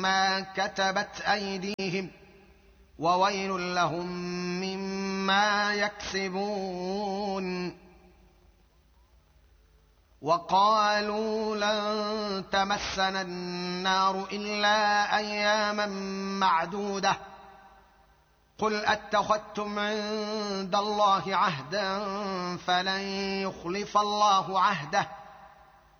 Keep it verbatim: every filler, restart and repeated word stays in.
ما كتبت أيديهم وويل لهم مما يكسبون. وقالوا لن تمسنا النار إلا أياما معدودة قل أتخذتم عند الله عهدا فلن يخلف الله عهده